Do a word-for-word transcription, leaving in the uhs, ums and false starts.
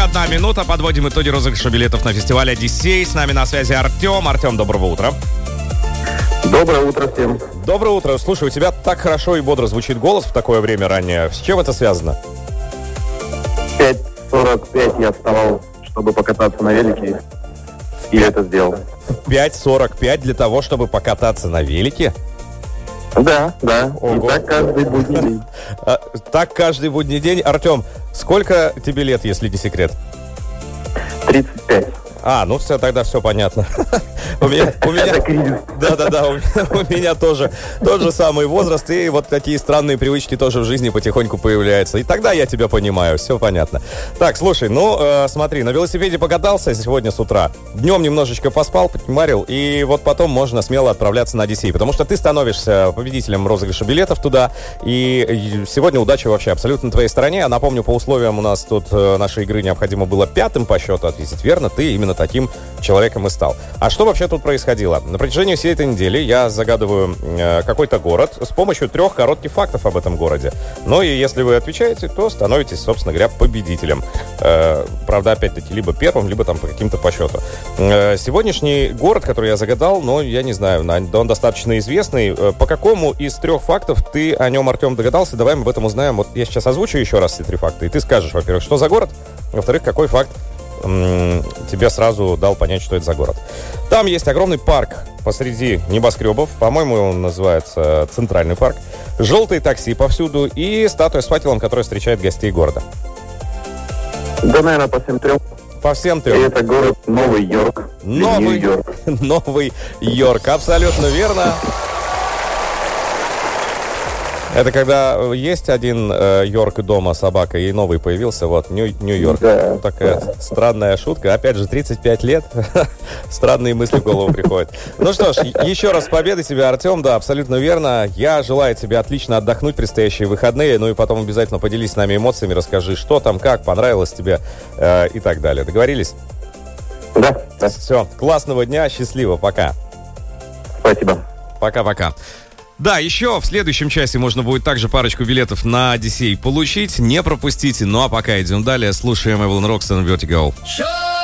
одна минута. Подводим итоги розыгрыша билетов на фестиваль «Одиссей». С нами на связи Артем. Артем, доброго утра. Доброе утро всем. Доброе утро. Слушай, у тебя так хорошо и бодро звучит голос в такое время раннее. С чем это связано? В пять сорок пять я вставал, чтобы покататься на велике, и это сделал. пять сорок пять для того, чтобы покататься на велике? Да, да. Ого. И так каждый будний день. А, так каждый будний день. Артем, сколько тебе лет, если не секрет? тридцать пять. А, ну все, тогда все понятно. У меня, у меня, да-да-да, у меня, у меня тоже тот же самый возраст, и вот такие странные привычки тоже в жизни потихоньку появляются. И тогда я тебя понимаю, все понятно. Так, слушай, ну, э, смотри, на велосипеде покатался сегодня с утра, днем немножечко поспал, потимарил, и вот потом можно смело отправляться на Одиссей, потому что ты становишься победителем розыгрыша билетов туда, и сегодня удача вообще абсолютно на твоей стороне. А напомню, по условиям у нас тут э, нашей игры необходимо было пятым по счету ответить верно, ты именно таким человеком и стал. А что вообще тут происходило? На протяжении всей этой недели я загадываю э, какой-то город с помощью трех коротких фактов об этом городе. Ну и если вы отвечаете, то становитесь, собственно говоря, победителем. Э, правда, опять-таки, либо первым, либо там по каким-то по счету. Э, сегодняшний город, который я загадал, ну, я не знаю, он достаточно известный. Э, по какому из трех фактов ты о нем, Артем, догадался? Давай мы об этом узнаем. Вот я сейчас озвучу еще раз все три факта, и ты скажешь, во-первых, что за город, во-вторых, какой факт тебе сразу дал понять, что это за город. Там есть огромный парк посреди небоскребов. По-моему, он называется Центральный парк. Желтые такси повсюду и статуя с факелом, которая встречает гостей города. Да, наверное, по всем трем. По всем И трем. это город Новый Йорк. Новый Нью-Йорк. Новый Йорк. Абсолютно верно. Это когда есть один э, Йорк дома, собака, и новый появился, вот, Нью- Нью-Йорк. Да. Такая странная шутка. Опять же, тридцать пять лет, странные мысли в голову приходят. Ну что ж, еще раз с победой тебя, Артем, да, абсолютно верно. Я желаю тебе отлично отдохнуть в предстоящие выходные, ну и потом обязательно поделись с нами эмоциями, расскажи, что там, как, понравилось тебе э, и так далее. Договорились? Да, да. Все, классного дня, счастливо, пока. Спасибо. Пока-пока. Да, еще в следующем часе можно будет также парочку билетов на Одиссей получить. Не пропустите. Ну а пока идем далее. Слушаем Эвелин Рокстон Vertigo.